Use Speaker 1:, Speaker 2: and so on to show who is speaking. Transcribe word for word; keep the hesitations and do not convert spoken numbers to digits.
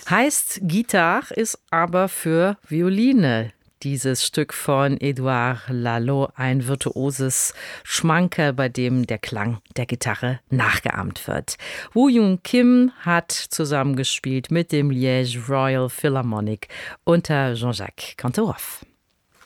Speaker 1: Heißt Gitarre ist aber für Violine. Dieses Stück von Edouard Lalo, ein virtuoses Schmankerl, bei dem der Klang der Gitarre nachgeahmt wird. Woo Young Kim hat zusammengespielt mit dem Liège Royal Philharmonic unter Jean-Jacques Cantoroff.